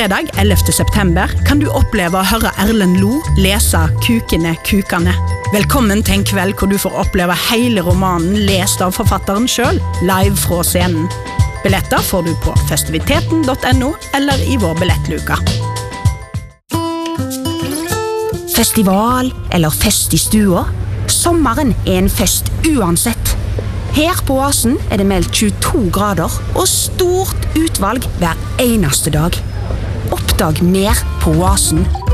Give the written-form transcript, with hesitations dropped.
Fredag 11. september kan du oppleve å høre Erlend Lo lese Kukene Kukane. Velkommen til en kveld hvor du får oppleve hele romanen lest av forfatteren selv, live fra scenen. Billetter får du på festiviteten.no eller i vår billettluka. Festival eller fest i stua? Sommeren er en fest uansett. Her på Oasen er det meldt 22 grader og stort utvalg hver eneste dag. Oppdag mer på oasen.no.